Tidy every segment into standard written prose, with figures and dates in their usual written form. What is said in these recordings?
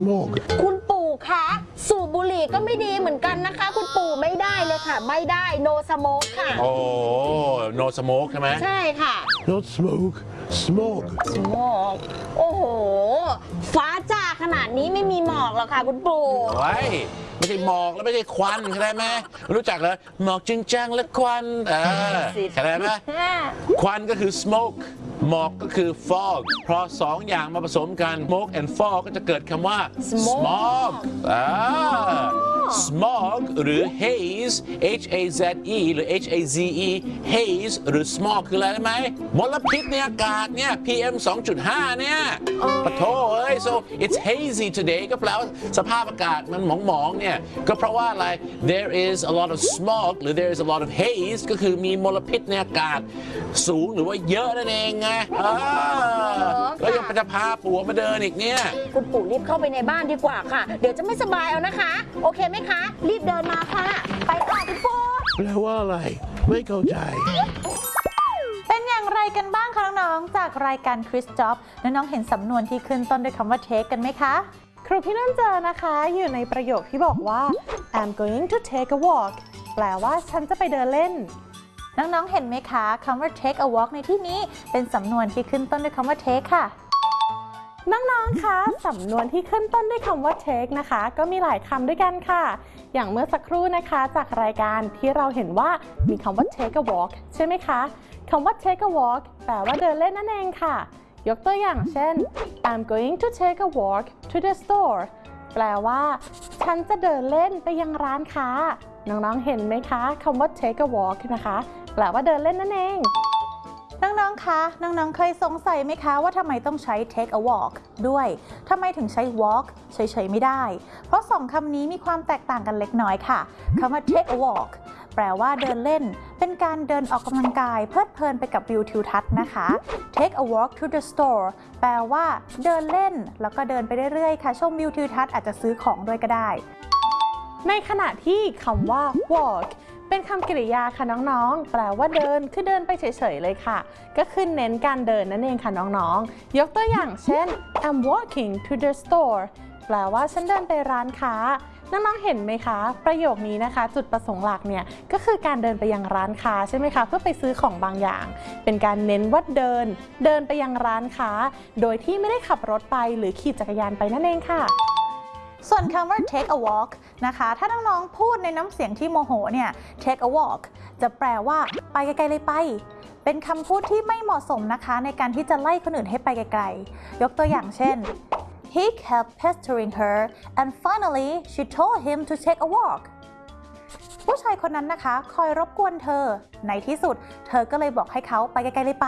smoke คุณปู่คะสูบบุหรี่ก็ไม่ดีเหมือนกันนะคะคุณปู่ไม่ได้เลยค่ะไม่ได้ no smoke ค่ะโอ้ no smoke ใช่ไหมใช่ค่ะ not smoke smoke smoke โอ้โหฟ้าจ้าขนาดนี้ไม่มีหมอกหรอกค่ะคุณปู่ไว้ไม่ใช่หมอกแล้วไม่ใช่ควันเข้าใจไหมรู้จักเหรอหมอกจริงจังและควันเข้าใจไหมควันก็คือ smoke หมอกก็คือ fog เพราะสองอย่างมาผสมกัน smoke and fog ก็จะเกิดคำว่า smog smog หรือ haze h a z e หรือ h a z e haze หรือ smog คืออะไรรู้ไหมมลพิษในอากาศเนี่ย PM 2.5 เนี่ยปะโถเอ้ย so it's hazy today ก็แปลว่าสภาพอากาศมันหมองๆเนี่ยก็เพราะว่าอะไร there is a lot of smog หรือ there is a lot of haze ก็คือมีมลพิษในอากาศสูงหรือว่าเยอะนั่นเองไงแล้วยังจะพาปู่มาเดินอีกเนี่ยคุณปู่รีบเข้าไปในบ้านดีกว่าค่ะเดี๋ยวจะไม่สบายเอานะคะโอเคไหมคะรีบเดินมาค่ะไปค่ะคุณปู่แปลว่าอะไรไม่เข้าใจเป็นอย่างไรกันบ้างคะน้องๆจากรายการ Quiz Job น้องๆเห็นสำนวนที่ขึ้นต้นด้วยคำว่า take กันไหมคะครูพี่นุ่นเจอนะคะอยู่ในประโยคที่บอกว่า I'm going to take a walk แปลว่าฉันจะไปเดินเล่นน้องๆเห็นไหมคะคำว่า take a walk ในที่นี้เป็นสำนวนที่ขึ้นต้นด้วยคำว่า take ค่ะน้องๆคะสำนวนที่ขึ้นต้นด้วยคำว่า take นะคะก็มีหลายคำด้วยกันค่ะอย่างเมื่อสักครู่นะคะจากรายการที่เราเห็นว่ามีคำว่า take a walk ใช่ไหมคะคำว่า take a walk แปลว่าเดินเล่นนั่นเองค่ะยกตัวอย่างเช่น I'm going to take a walk to the store แปลว่าฉันจะเดินเล่นไปยังร้านค้าน้องๆเห็นไหมคะคำว่า take a walk นะคะแปลว่าเดินเล่นนั่นเองน้องๆคะน้องๆเคยสงสัยไหมคะว่าทำไมต้องใช้ take a walk ด้วยทำไมถึงใช้ walk เฉยๆไม่ได้เพราะสองคำนี้มีความแตกต่างกันเล็กน้อยค่ะคำว่า take a walk แปลว่าเดินเล่นเป็นการเดินออกกำลังกายเพลิดเพลินไปกับวิวทิวทัศน์นะคะ take a walk to the store แปลว่าเดินเล่นแล้วก็เดินไปเรื่อยๆค่ะชมวิวทิวทัศน์อาจจะซื้อของด้วยก็ได้ในขณะที่คำว่า walkเป็นคำกริยาค่ะน้องๆแปลว่าเดินคือเดินไปเฉยๆเลยค่ะก็คือเน้นการเดินนั่นเองค่ะน้องๆยกตัวอย่างเช่น I'm walking to the store แปลว่าฉันเดินไปร้านค้าน้องๆเห็นไหมคะประโยคนี้นะคะจุดประสงค์หลักเนี่ยก็คือการเดินไปยังร้านค้าใช่ไหมคะเพื่อไปซื้อของบางอย่างเป็นการเน้นว่าเดินไปยังร้านค้าโดยที่ไม่ได้ขับรถไปหรือขี่จักรยานไปนั่นเองค่ะส่วนคำว่า take a walk นะคะถ้าน้องๆพูดในน้ำเสียงที่โมโหเนี่ย take a walk จะแปลว่าไปไกลๆเลยไปเป็นคำพูดที่ไม่เหมาะสมนะคะในการที่จะไล่คนอื่นให้ไปไกลๆยกตัวอย่างเช่น He kept pestering her and finally she told him to take a walk ผู้ชายคนนั้นนะคะคอยรบกวนเธอในที่สุดเธอก็เลยบอกให้เขาไปไกลๆเลยไป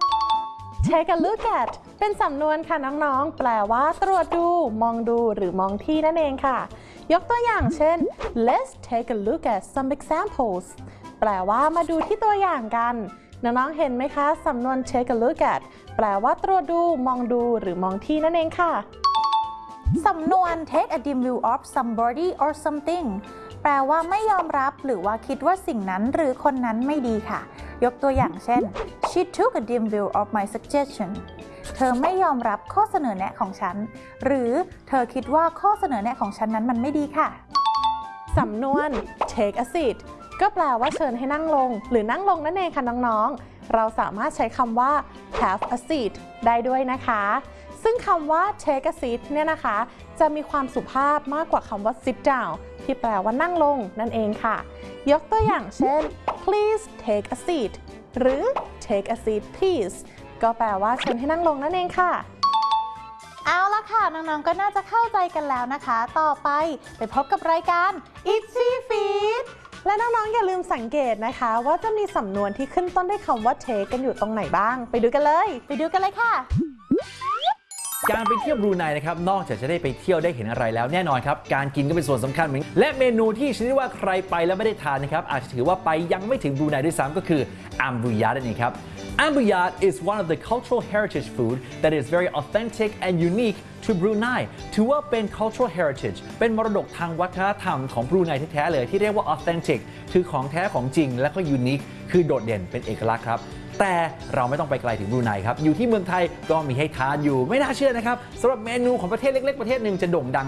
Take a look at เป็นสำนวนค่ะน้องๆแปลว่าตรวจดูมองดูหรือมองที่นั่นเองค่ะยกตัวอย่างเช่น Let's take a look at some examples แปลว่ามาดูที่ตัวอย่างกันน้องๆเห็นไหมคะสำนวน take a look at แปลว่าตรวจดูมองดูหรือมองที่นั่นเองค่ะสำนวน take a dim view of somebody or something แปลว่าไม่ยอมรับหรือว่าคิดว่าสิ่งนั้นหรือคนนั้นไม่ดีค่ะยกตัวอย่างเช่น She took a dim view of my suggestion เธอไม่ยอมรับข้อเสนอแนะของฉันหรือเธอคิดว่าข้อเสนอแนะของฉันนั้นมันไม่ดีค่ะสำนวน take a seat ก็แปลว่าเชิญให้นั่งลงหรือนั่งลงนั่นเองค่ะน้องๆเราสามารถใช้คำว่า have a seat ได้ด้วยนะคะซึ่งคำว่า take a seat เนี่ยนะคะจะมีความสุภาพมากกว่าคำว่า sit down ที่แปลว่านั่งลงนั่นเองค่ะยกตัวอย่างเช่น please take a seat หรือ take a seat please ก็แปลว่าเชิญให้นั่งลงนั่นเองค่ะเอาละค่ะน้องๆก็น่าจะเข้าใจกันแล้วนะคะต่อไปพบกับรายการ Itzy Feed และน้องๆอย่าลืมสังเกตนะคะว่าจะมีสำนวนที่ขึ้นต้นด้วยคำว่า take กันอยู่ตรงไหนบ้างไปดูกันเลยค่ะการไปเที่ยวบรูไนนะครับนอกจากจะได้ไปเที่ยวได้เห็นอะไรแล้วแน่นอนครับการกินก็เป็นส่วนสำคัญเหมือนและเมนูที่ฉันว่าใครไปแล้วไม่ได้ทานนะครับอาจจะถือว่าไปยังไม่ถึงบรูไนด้วยซ้ำก็คืออัมบรูยานั่นเองครับอัมบรูยา is one of the cultural heritage food that is very authentic and unique to Brunei ถือว่าเป็น cultural heritage เป็นมรดกทางวัฒนธรรมของบรูไนแท้ๆเลยที่เรียกว่า authentic คือของแท้ของจริงและก็ unique คือโดดเด่นเป็นเอกลักษณ์ครับแต่เราไม่ต้องไปไกลถึงบรูไนครับอยู่ที่เมืองไทยก็มีให้ทานอยู่ไม่น่าเชื่อนะครับสำหรับเมนูของประเทศเล็กๆประเทศหนึ่งจะโด่งดัง